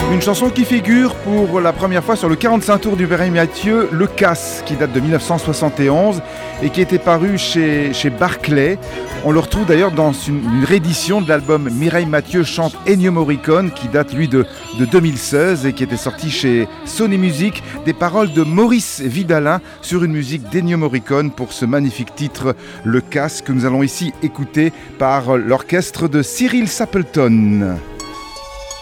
Une chanson qui figure pour la première fois sur le 45 tours du Mireille Mathieu, Le Casse, qui date de 1971 et qui était paru chez Barclay. On le retrouve d'ailleurs dans une réédition de l'album Mireille Mathieu chante Ennio Morricone, qui date lui de 2016 et qui était sorti chez Sony Music. Des paroles de Maurice Vidalin sur une musique d'Ennio Morricone pour ce magnifique titre Le Casse, que nous allons ici écouter par l'orchestre de Cyril Stapleton.